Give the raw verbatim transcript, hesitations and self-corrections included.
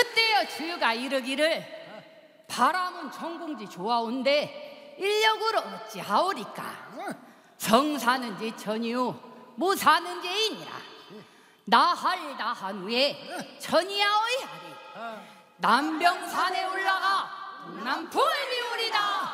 그때여 주유가 이르기를 바람은 전공지 좋아온데 인력으로 어찌하오리까. 성사는지 전이요 모사는지 이니라. 나할 나한 후에 전이하오이 하리. 남병산에 올라가 동남풍을 비우리다.